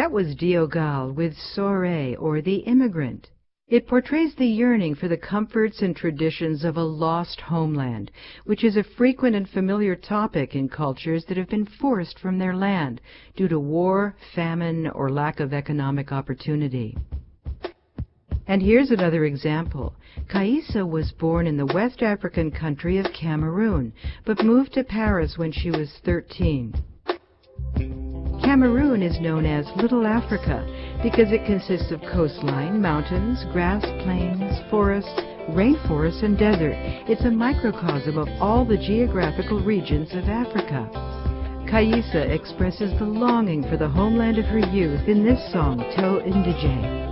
That was Diogal with Soirée, or The Immigrant. It portrays the yearning for the comforts and traditions of a lost homeland, which is a frequent and familiar topic in cultures that have been forced from their land due to war, famine, or lack of economic opportunity. And here's another example. Kaissa was born in the West African country of Cameroon, but moved to Paris when she was 13. Cameroon is known as Little Africa because it consists of coastline, mountains, grass plains, forests, rainforests, and desert. It's a microcosm of all the geographical regions of Africa. Kaissa expresses the longing for the homeland of her youth in this song, To Indije.